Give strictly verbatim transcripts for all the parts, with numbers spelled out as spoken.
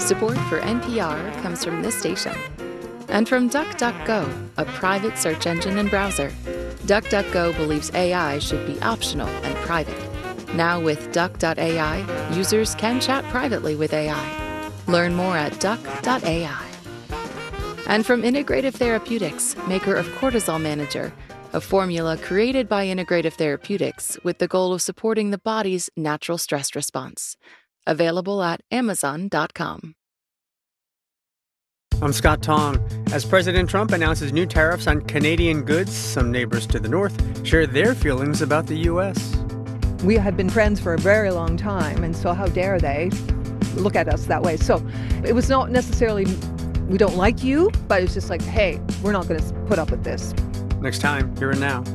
Support for N P R comes from this station. And from DuckDuckGo, a private search engine and browser. DuckDuckGo believes A I should be optional and private. Now with Duck dot A I, users can chat privately with A I. Learn more at Duck dot A I. And from Integrative Therapeutics, maker of Cortisol Manager, a formula created by Integrative Therapeutics with the goal of supporting the body's natural stress response. Available at amazon dot com. I'm Scott Tong. As President Trump announces new tariffs on Canadian goods, some neighbors to the north share their feelings about the U S. We have been friends for a very long time, and so how dare they look at us that way? So it was not necessarily, we don't like you, but it's just like, hey, we're not going to put up with this. Next time, Here and Now.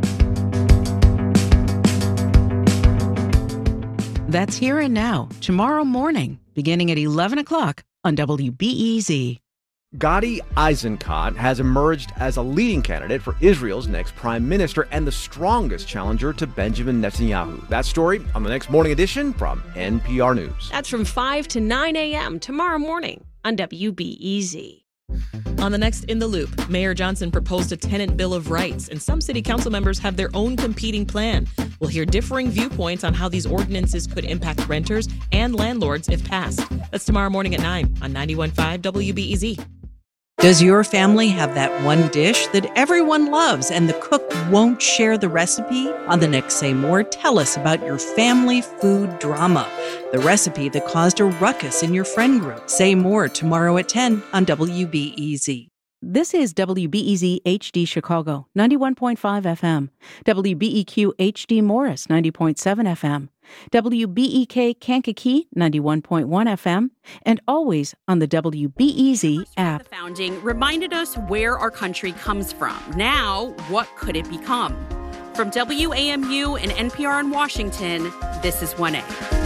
That's Here and Now, tomorrow morning, beginning at eleven o'clock on W B E Z. Gadi Eisenkot has emerged as a leading candidate for Israel's next prime minister and the strongest challenger to Benjamin Netanyahu. That story on the next morning edition from N P R News. That's from five to nine a.m. tomorrow morning on W B E Z. On the next In the Loop, Mayor Johnson proposed a tenant bill of rights, and some city council members have their own competing plan. We'll hear differing viewpoints on how these ordinances could impact renters and landlords if passed. That's tomorrow morning at nine on ninety-one point five W B E Z. Does your family have that one dish that everyone loves and the cook won't share the recipe? On the next Say More, tell us about your family food drama, the recipe that caused a ruckus in your friend group. Say More tomorrow at ten on W B E Z. This is W B E Z H D Chicago, ninety-one point five F M. W B E Q H D Morris, ninety point seven F M. W B E K Kankakee, ninety-one point one F M. And always on the W B E Z app. The founding reminded us where our country comes from. Now, what could it become? From W A M U and N P R in Washington, this is one A.